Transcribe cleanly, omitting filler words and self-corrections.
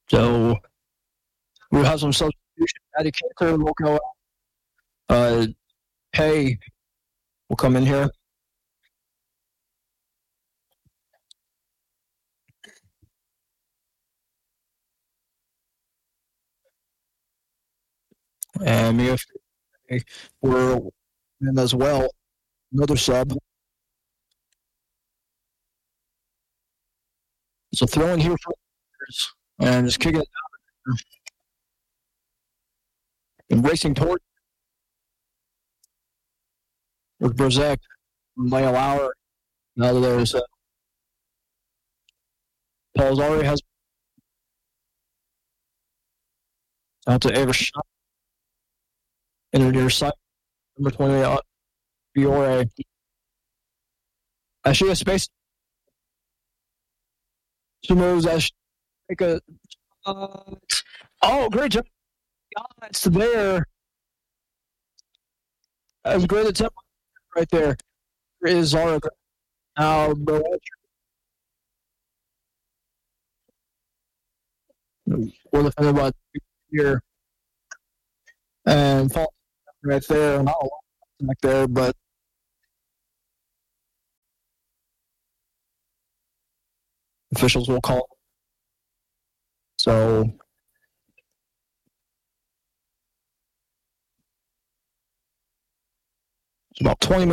So we'll have some substitution. Matty Cantor will go out. Hay will come in here. And Mia were in as well. Another sub. So throwing here for and just kicking it out and racing toward with Brzek and Leia Lauer. Now there's Paul already has out to Evershot. In near side, number 28, Fiore. As she has space, she moves as she take a. Great job! It's there. That was a great attempt right there. There is Zara. Now, we're looking at about here. And fall right there. Not a lot back there, but officials will call. So it's about 20 minutes.